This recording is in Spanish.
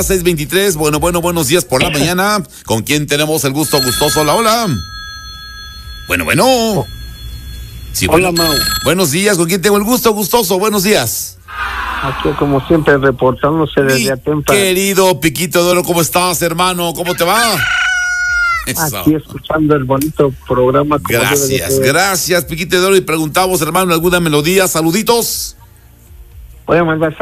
6:23, buenos días por la mañana. ¿Con quién tenemos el gusto? Gustoso, hola. Bueno. Sí, hola, Mau. Buenos días, ¿con quién tengo el gusto? Gustoso, buenos días. Aquí, como siempre, reportándose desde Atempa. Querido Piquito de Oro, ¿cómo estás, hermano? ¿Cómo te va? Eso. Aquí escuchando el bonito programa. Gracias, Piquito de Oro. Y preguntamos, hermano, ¿alguna melodía? Saluditos. Voy a mandar